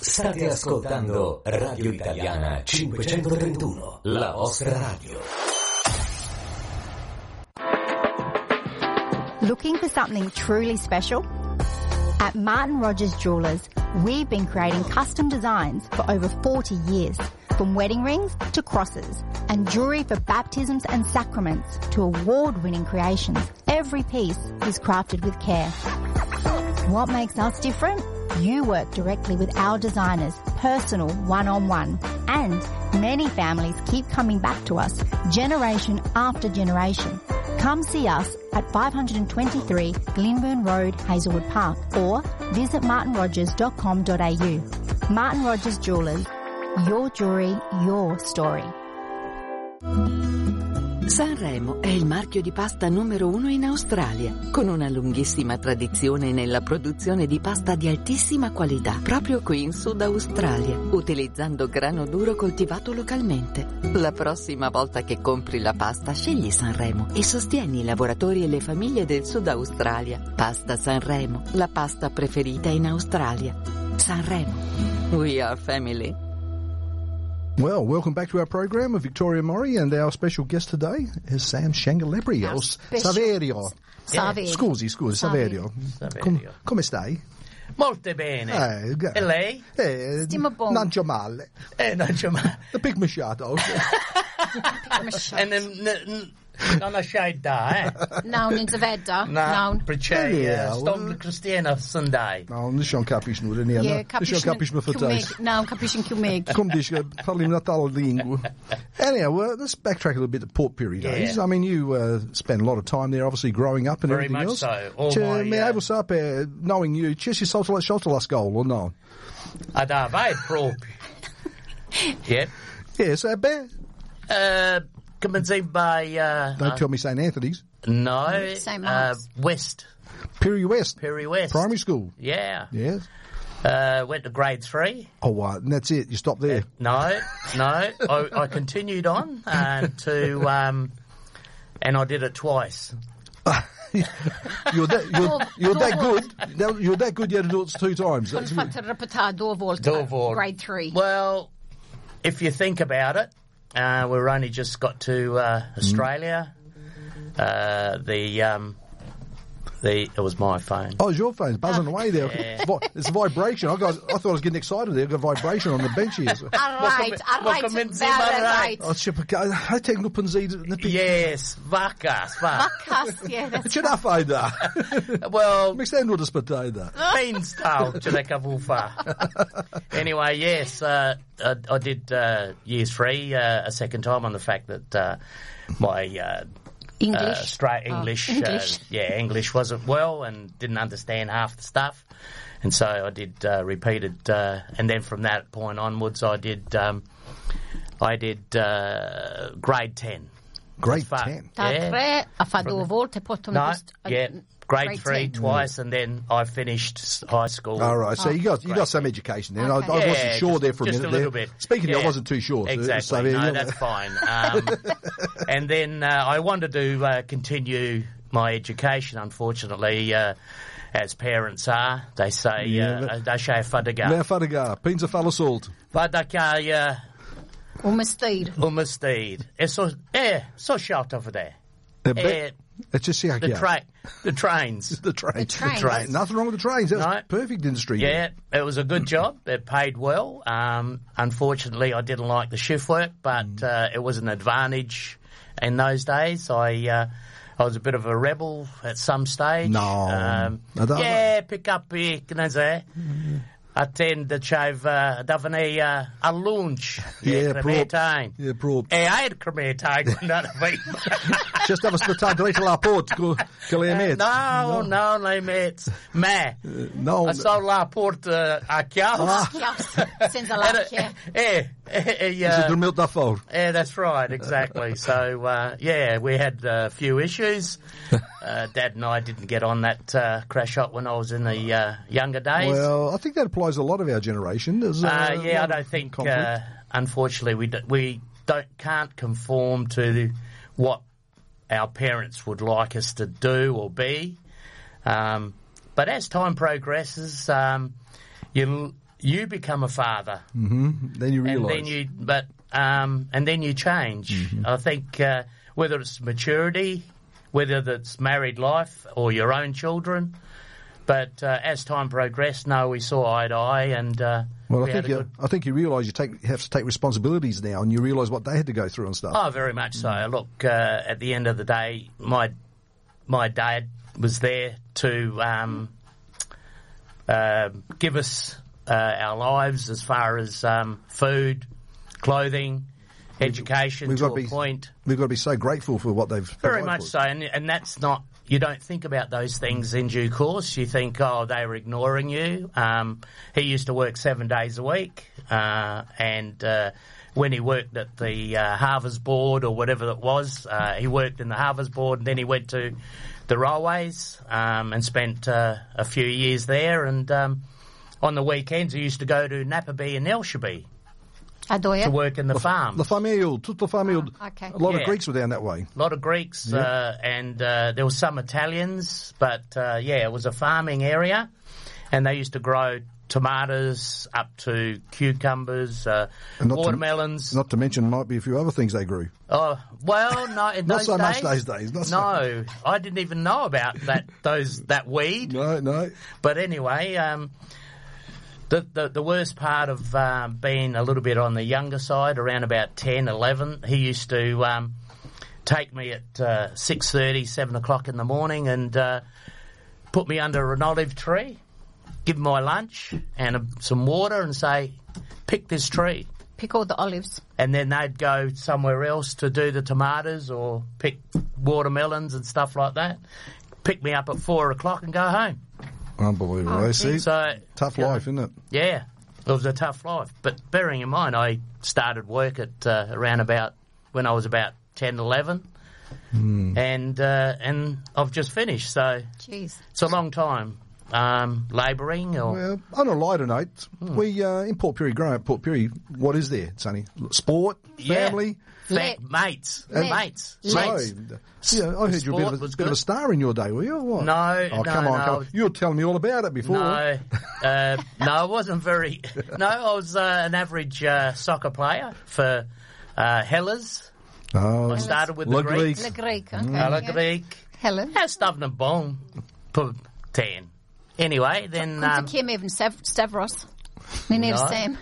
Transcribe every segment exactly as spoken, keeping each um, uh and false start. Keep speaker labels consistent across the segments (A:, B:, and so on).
A: State ascoltando Radio Italiana cinquecentotrentuno, la vostra radio.
B: Looking for something truly special? At Martin Rogers Jewellers, we've been creating custom designs for over forty years, from wedding rings to crosses, and jewellery for baptisms and sacraments to award-winning creations. Every piece is crafted with care. What makes us different? You work directly with our designers, personal one-on-one, and many families keep coming back to us generation after generation. Come see us at five twenty-three Glenburn Road, Hazelwood Park, or visit martin rogers dot com dot a u. Martin Rogers Jewellers. Your jewelry, your story.
C: Sanremo è il marchio di pasta numero uno in Australia, con una lunghissima tradizione nella produzione di pasta di altissima qualità, proprio qui in Sud Australia, utilizzando grano duro coltivato localmente. La prossima volta che compri la pasta, scegli Sanremo e sostieni i lavoratori e le famiglie del Sud Australia. Pasta Sanremo, la pasta preferita in Australia. Sanremo. We are family.
D: Well, welcome back to our program of Victoria Mori, and our special guest today is Sam Shangalebri, o Saverio.
E: Saverio.
D: Scusi, scusi, Saverio.
E: Saverio.
D: Com- come stai?
E: Molto bene.
D: Eh, g-
E: e lei?
D: Eh,
B: Stiamo buono.
D: non c'è male.
E: Eh, non c'è male.
D: The pig machado.
E: E n- n- non lasciai da, eh?
B: No, non si vede.
E: No, perché
D: Yeah,
E: sto cristiana Sunday.
D: No, non sono capisci nulla, ne
B: Yeah,
D: non sono capisci me fatais.
B: No, capisci più me.
D: Come dice, parli una tale lingua. Anyhow, well, let's backtrack a little bit to Port Pirie days.
E: Yeah.
D: I mean, you uh, spent a lot of time there, obviously growing up and
E: Very
D: everything
E: much
D: else.
E: so. All
D: C'è,
E: my,
D: mi
E: uh,
D: able sapere, knowing you, c'è si salta la scelta la scuola or no?
E: Ad vai proprio. Yeah.
D: Yes, uh, beh,
E: Uh, commencing by... Uh,
D: don't
E: uh,
D: tell me Saint Anthony's.
E: No.
B: Saint
E: Uh,
B: Mark's.
E: West.
D: Pirie West.
E: Pirie West.
D: Primary school.
E: Yeah.
D: Yes.
E: Uh, went to grade three.
D: Oh, right, and that's it. You stop there.
E: No, no. I, I continued on uh, to, um, and I did it twice.
D: you're that you're, you're that good. that- You're that good. You had to do it two times. That's good.
B: Fatto repetir due volte.
E: Due volte.
B: Grade three.
E: Well, if you think about it, uh, we've only just got to uh, Australia. Uh, the um, the it was my phone.
D: Oh, it's your phone's buzzing away there.
E: Yeah.
D: Vi- It's a vibration. I got. I thought I was getting excited there. I got a vibration on the bench here. So.
B: All right, all right,
E: Welcome in,
B: very
E: Zimmer,
B: right.
D: Oh, shit, I take no punzid.
E: Yes, vacas, vacas.
B: Vacas, yeah, that's
D: Ce n'ha fai da.
E: Well,
D: Mi stai andando a aspettare da.
E: beanstalk, ce l'è che vuol fa. Anyway, yes, uh, I, I did uh, years three uh, a second time on the fact that uh, my uh,
B: English.
E: uh, straight
B: Oh,
E: English,
B: English.
E: Uh, yeah, English wasn't well and didn't understand half the stuff, and so I did uh, repeated, uh, and then from that point onwards, I did um, I did uh, grade ten.
D: Grade
E: Far-
D: ten.
B: Da
E: Yeah.
B: tre a fa due volte, poi tu mi
E: No,
B: cost-
E: yeah, grade,
B: grade
E: three
B: ten.
E: twice, and then I finished s- high school.
D: All right, so you got you
E: Grade
D: got some education there.
B: Okay.
D: I, I wasn't
E: Yeah,
D: sure
E: just-
D: there for a
E: just
D: minute.
E: a little
D: there.
E: bit.
D: Speaking, of, I
E: Yeah.
D: wasn't too sure. so-
E: Exactly.
D: So,
E: no,
D: yeah.
E: that's fine. Um, and then uh, I wanted to uh, continue my education. Unfortunately, uh, as parents are, they say
D: Yeah,
E: uh, they say fadaga.
D: Now, Fadagar, Pinza Falla Salt.
E: Fadaga
B: O mestiere.
E: umesteed. It's so yeah, so short over there.
D: Uh,
E: Eh,
D: It's just yeah,
E: the
D: yeah.
E: train, the trains.
D: The trains.
B: The trains.
E: trains.
D: Nothing wrong with the trains. That's
E: No.
D: perfect industry.
E: Yeah, it was a good job. It paid well. Um, unfortunately, I didn't like the shift work, but uh, it was an advantage in those days. I uh, I was a bit of a rebel at some stage.
D: No.
E: Um,
D: I don't-
E: yeah, pick up here, can I say? Attend the chive, uh, davane uh, a lunch.
D: Yeah,
E: cremate.
D: Yeah, prob.
E: Eh, I had cremate, not a bit.
D: Just have a split diretto alla porta con con le amici.
E: No, no, no, mates. Me.
D: No.
E: I saw la porta a chiave.
B: Chios, senza l'acchia.
E: Eh, eh, eh,
D: Is it
E: uh,
D: the milk that for?
E: yeah, that's right, exactly. So, uh, yeah, we had a few issues. Uh, Dad and I didn't get on that uh, crash up when I was in the uh, younger days.
D: Well, I think that applies to a lot of our generation. There's, uh,
E: uh,
D: a
E: yeah, I
D: lot
E: don't
D: of
E: think,
D: conflict.
E: uh, unfortunately, we, do, we don't can't conform to what our parents would like us to do or be. Um, but as time progresses, um, you you become a father.
D: Mm-hmm. Then you realise.
E: And then you, but um, and then you change. Mm-hmm. I think uh, whether it's maturity, whether it's married life or your own children. But uh, as time progressed, no, we saw eye to eye, and uh,
D: well,
E: we
D: I think
E: had a
D: you,
E: good...
D: I think you realise you take you have to take responsibilities now, and you realise what they had to go through and stuff.
E: Oh, very much so. Look, uh, at the end of the day, my my dad was there to um, uh, give us uh, our lives as far as um, food, clothing, education
D: we've
E: to
D: got
E: a
D: to be,
E: point.
D: We've got to be so grateful for what they've
E: Very much
D: for
E: so, and, and that's not. You don't think about those things in due course. You think, oh, they were ignoring you. Um, he used to work seven days a week, uh, and uh, when he worked at the uh, Harvest Board or whatever it was, uh, he worked in the Harvest Board, and then he went to the railways um, and spent uh, a few years there. And um, on the weekends, he used to go to Napperby and Nelsheby
B: Adoya.
E: to work in the farm.
D: La Famille, tutto famille.
B: Oh, okay.
D: A lot
E: Yeah.
D: of Greeks were down that way.
E: A lot of Greeks,
D: Yeah.
E: uh, and uh, there were some Italians, but uh, yeah, it was a farming area, and they used to grow tomatoes up to cucumbers, uh,
D: And not to-
E: watermelons.
D: Not to mention, might be a few other things they grew.
E: Oh well, no, in
D: Not
E: those
D: so
E: days,
D: much those days. Not so
E: no, I didn't even know about that. Those that weed.
D: No, no.
E: But anyway, um, the, the the worst part of um, being a little bit on the younger side, around about ten, eleven, he used to um, take me at uh, six thirty, seven o'clock in the morning and uh, put me under an olive tree, give me my lunch and a, some water and say, pick this tree.
B: Pick all the olives.
E: And then they'd go somewhere else to do the tomatoes or pick watermelons and stuff like that. Pick me up at four o'clock and go home.
D: Unbelievable.
B: Oh,
D: eh? See?
E: So
D: Tough
E: you know,
D: life, isn't it?
E: Yeah, it was a tough life. But bearing in mind, I started work at uh, around about when I was about ten, eleven,
D: Mm.
E: and uh, and I've just finished. So
B: Jeez.
E: it's a long time um, labouring. Or
D: Well, on a lighter note,
E: Hmm.
D: we uh, in Port Pirie, growing up Port Pirie, what is there, Sonny? Sport,
E: Yeah.
D: family.
E: Fa-
B: Let-
E: mates,
B: Let-
E: mates,
B: Let-
E: mates.
D: So, yeah, I heard you were a bit
E: Sport
D: of a,
E: was
D: bit of a
E: good.
D: star in your day, were you? Or what?
E: No,
D: oh,
E: no,
D: come on,
E: no.
D: come on. You were telling me all about it before.
E: No, uh, no, I wasn't very. No, I was uh, an average uh, soccer player for uh, Hellas.
D: Oh,
E: I started with
D: Le
E: the Greeks.
B: Le Greek. Okay.
E: Uh, Le
B: yeah.
E: Greek.
B: Helen.
E: Ja, stavne bom på ten. Anyway, then...
B: Kom
E: Um,
B: till Kim även Stav- Stavros. Min är
E: No.
B: Sam.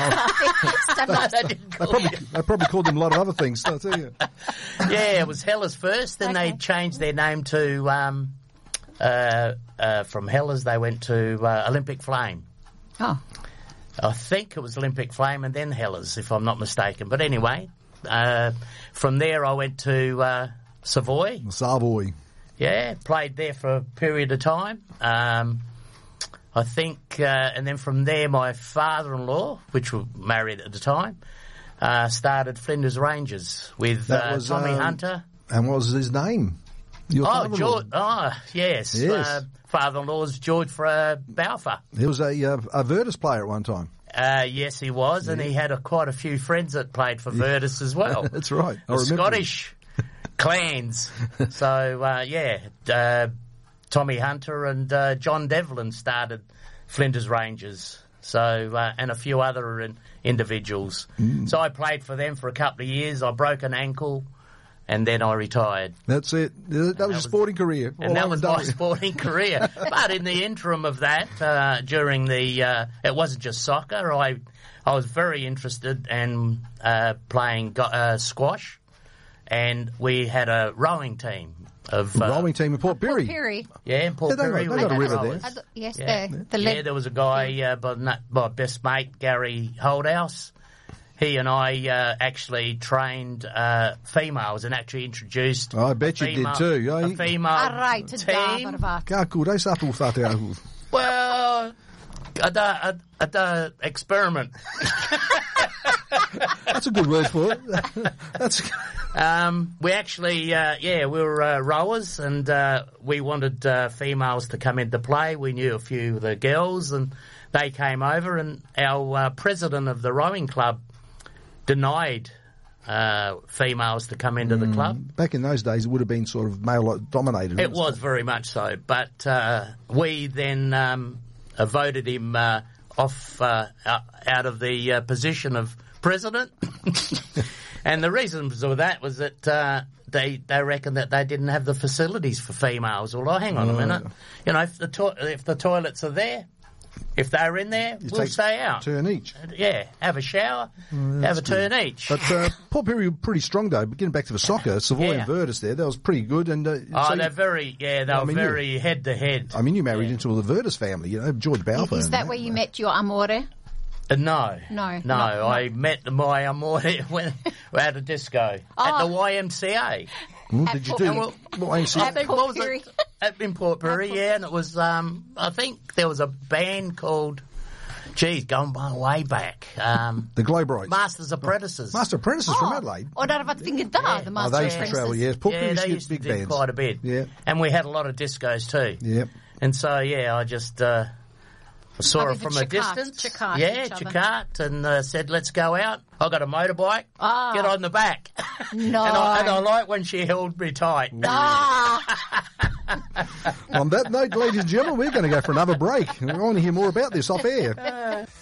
E: no,
B: Stavros.
E: they didn't
D: they
E: call
D: probably,
E: me.
D: they probably called them a lot of other things. I tell you.
E: Yeah, it was Hellas first. Then
B: Okay.
E: they changed their name to... Um, uh, uh, from Hellas, they went to uh, Olympic Flame.
B: Oh.
E: I think it was Olympic Flame and then Hellas, if I'm not mistaken. But anyway, uh, from there I went to uh, Savoy.
D: Savoy.
E: Yeah, played there for a period of time. Um, I think, uh, and then from there my father-in-law, which were married at the time, uh, started Flinders Rangers with
D: That
E: uh,
D: was,
E: Tommy
D: um,
E: Hunter.
D: And what was his name? Your
E: Oh,
D: father-in-law.
E: George. Oh, yes.
D: Yes.
E: Uh, father-in-law's George uh, Balfour.
D: He was a, uh, a Virtus player at one time.
E: Uh, yes, he was, and he had a, quite a few friends that played for Virtus as well.
D: That's right. I
E: The
D: remember.
E: Scottish clans. So, uh, yeah, uh, Tommy Hunter and uh, John Devlin started Flinders Rangers. So, uh, and a few other in, individuals.
D: Mm.
E: So I played for them for a couple of years. I broke an ankle, and then I retired.
D: That's it. That was a
E: was-
D: sporting career.
E: And
D: All
E: that
D: over
E: was
D: and
E: my
D: done.
E: sporting career. But in the interim of that, uh, during the, uh, it wasn't just soccer. I, I was very interested in uh, playing go- uh, squash, and we had a rowing team of uh,
D: Rowing team in Port Pirie.
B: Perry.
E: Yeah, in Port
D: Yeah, they got-
E: Pirie.
D: they
E: we
D: got a
E: had
D: river
E: rowers.
D: there.
B: I th- yes,
E: Yeah.
B: the, the
E: yeah,
B: leg.
E: there was a guy uh, by na- my best mate, Gary Holdhouse. He and I uh, actually trained uh, females and actually introduced.
D: I bet
E: a
D: you did
E: female-
D: too, yeah.
E: A female
B: All right, to
E: team.
B: Davarvat.
D: Kā kur es atūstāte ahu?
E: Well, a, a, a, a experiment.
D: That's a good word for it. That's
E: Um, we actually, uh, yeah, we were uh, rowers, and uh, we wanted uh, females to come into play. We knew a few of the girls, and they came over, and our uh, president of the rowing club denied uh, females to come into the club.
D: back in those days. It would have been sort of male dominated.
E: It was very much so, but uh, we then um, uh, voted him uh, off uh, out of the uh, position of president. And the reason for that was that uh, they they reckon that they didn't have the facilities for females. Well, oh, hang on a minute. You know, if the to- if the toilets are there, if they're in there,
D: You
E: we'll
D: take
E: stay out.
D: Turn each.
E: Yeah, have a shower,
D: Mm,
E: have a
D: that's
E: turn
D: good.
E: each.
D: But uh, Port Pirie were pretty strong, though. But getting back to the soccer, Savoy
E: Yeah.
D: and Virtus there, that was pretty good. And uh,
E: oh,
D: so
E: they're
D: you,
E: very, yeah, they
D: I
E: were
D: mean, you-
E: very head to head.
D: I mean, you married into the Virtus family, you know, George Balfour.
B: Is
D: and
B: that where you met your amore?
E: Uh, no.
B: No,
E: No,
B: not-
E: I met my amore when we had a disco at
B: Oh.
E: the Y M C A.
D: What
B: At
D: did you
B: Port
D: do?
E: Pirie.
D: What Y M C A?
B: At
E: I think,
B: Port
E: what was
B: Pirie.
E: it? At, in Port Pirie, yeah, and it was, um, I think there was a band called, geez, going by way back, um,
D: The Globerites.
E: Masters Apprentices.
D: Master Apprentices from Adelaide.
B: Oh, no, I think it's that, the
D: Oh,
B: Master
D: they used to
B: Apprentices.
D: travel, yes. Port
E: yeah,
D: Pirie
E: they
D: used
E: used
D: to
E: to
D: get
E: do
D: big bands.
E: quite a bit.
D: Yeah.
E: And we had a lot of discos too.
D: Yep.
E: And so, yeah, I just uh, saw her
B: Over
E: from
B: the
E: a
B: Chicart-
E: distance.
B: Chicart
E: yeah,
B: each other.
E: Chicart, and uh, said, let's go out. I got a motorbike.
B: Ah.
E: Get on the back.
B: No.
E: and, I, and I like when she held me tight.
B: Ah,
D: On that note, ladies and gentlemen, we're going to go for another break. We want to hear more about this off air.